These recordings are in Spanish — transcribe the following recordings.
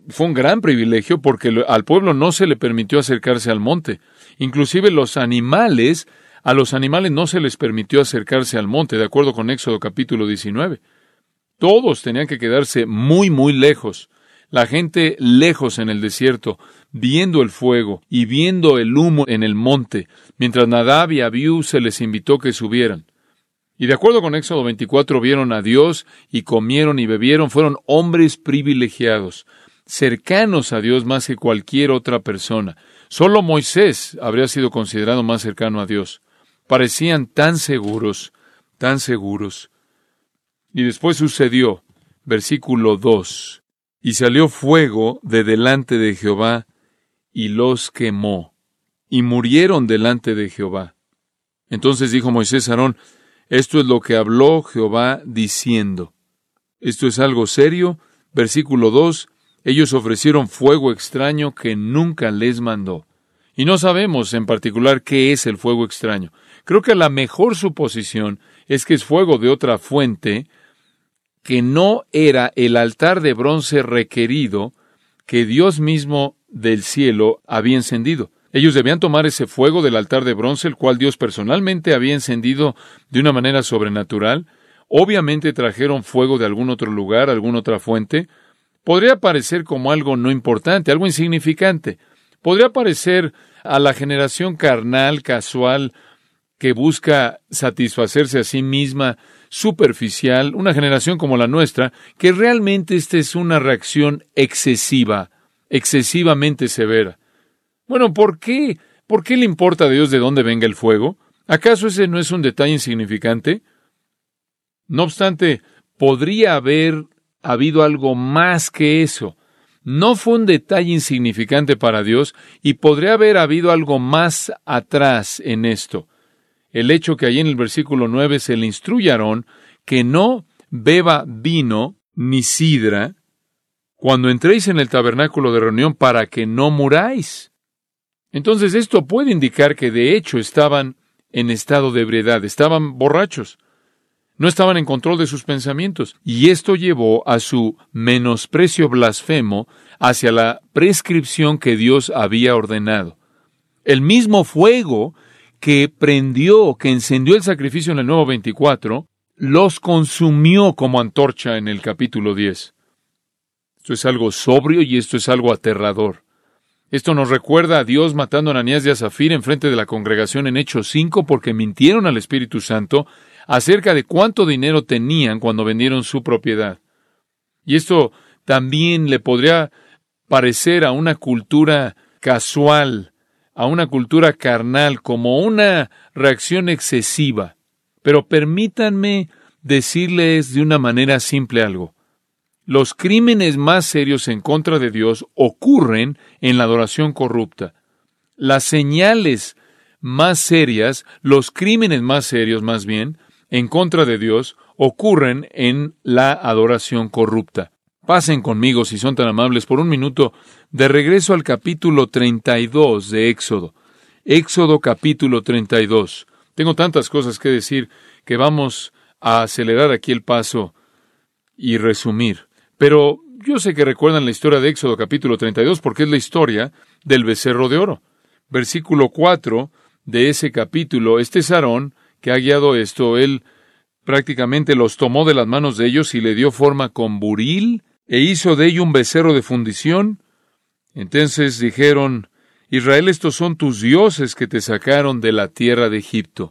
fue un gran privilegio porque al pueblo no se le permitió acercarse al monte. Inclusive a los animales no se les permitió acercarse al monte, de acuerdo con Éxodo capítulo 19. Todos tenían que quedarse muy, muy lejos. La gente lejos en el desierto, viendo el fuego y viendo el humo en el monte, mientras Nadab y Abiú se les invitó que subieran. Y de acuerdo con Éxodo 24, vieron a Dios y comieron y bebieron. Fueron hombres privilegiados, cercanos a Dios más que cualquier otra persona. Solo Moisés habría sido considerado más cercano a Dios. Parecían tan seguros, tan seguros. Y después sucedió, versículo 2, y salió fuego de delante de Jehová, y los quemó, y murieron delante de Jehová. Entonces dijo Moisés a Aarón, esto es lo que habló Jehová diciendo. Esto es algo serio. Versículo 2, ellos ofrecieron fuego extraño que nunca les mandó. Y no sabemos en particular qué es el fuego extraño. Creo que la mejor suposición es que es fuego de otra fuente que no era el altar de bronce requerido que Dios mismo del cielo había encendido. Ellos debían tomar ese fuego del altar de bronce, el cual Dios personalmente había encendido de una manera sobrenatural. Obviamente trajeron fuego de algún otro lugar, alguna otra fuente. Podría parecer como algo no importante, algo insignificante. Podría parecer a la generación carnal, casual, que busca satisfacerse a sí misma, superficial, una generación como la nuestra, que realmente esta es una reacción excesiva, excesivamente severa. Bueno, ¿por qué? ¿Por qué le importa a Dios de dónde venga el fuego? ¿Acaso ese no es un detalle insignificante? No obstante, podría haber habido algo más que eso. No fue un detalle insignificante para Dios y podría haber habido algo más atrás en esto. El hecho que allí en el versículo 9 se le instruye a Aarón que no beba vino ni sidra cuando entréis en el tabernáculo de reunión para que no muráis. Entonces esto puede indicar que de hecho estaban en estado de ebriedad, estaban borrachos, no estaban en control de sus pensamientos, y esto llevó a su menosprecio blasfemo hacia la prescripción que Dios había ordenado. El mismo fuego que prendió, que encendió el sacrificio en el Nuevo 24, los consumió como antorcha en el capítulo 10. Esto es algo sobrio y esto es algo aterrador. Esto nos recuerda a Dios matando a Ananías y a Zafira en frente de la congregación en Hechos 5 porque mintieron al Espíritu Santo acerca de cuánto dinero tenían cuando vendieron su propiedad. Y esto también le podría parecer a una cultura casual, a una cultura carnal, como una reacción excesiva. Pero permítanme decirles de una manera simple algo. Los crímenes más serios en contra de Dios ocurren en la adoración corrupta. Las señales más serias, los crímenes más serios más bien, en contra de Dios, ocurren en la adoración corrupta. Pasen conmigo, si son tan amables, por un minuto, de regreso al capítulo 32 de Éxodo. Éxodo capítulo 32. Tengo tantas cosas que decir que vamos a acelerar aquí el paso y resumir. Pero yo sé que recuerdan la historia de Éxodo capítulo 32 porque es la historia del becerro de oro. Versículo 4 de ese capítulo, este es Aarón que ha guiado esto. Él prácticamente los tomó de las manos de ellos y le dio forma con buril e hizo de ello un becerro de fundición. Entonces dijeron, Israel, estos son tus dioses que te sacaron de la tierra de Egipto.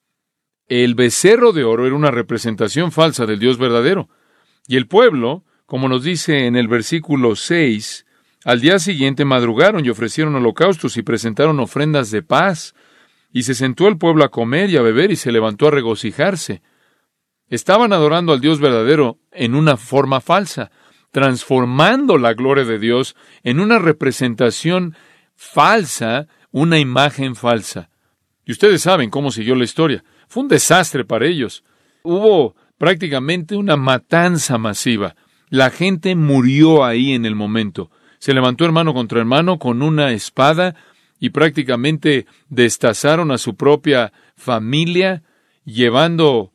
El becerro de oro era una representación falsa del Dios verdadero. Y el pueblo, como nos dice en el versículo 6, al día siguiente madrugaron y ofrecieron holocaustos y presentaron ofrendas de paz. Y se sentó el pueblo a comer y a beber y se levantó a regocijarse. Estaban adorando al Dios verdadero en una forma falsa, transformando la gloria de Dios en una representación falsa, una imagen falsa. Y ustedes saben cómo siguió la historia. Fue un desastre para ellos. Hubo prácticamente una matanza masiva. La gente murió ahí en el momento. Se levantó hermano contra hermano con una espada y prácticamente destazaron a su propia familia, llevando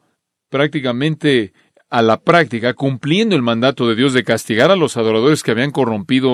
prácticamente a la práctica, cumpliendo el mandato de Dios de castigar a los adoradores que habían corrompido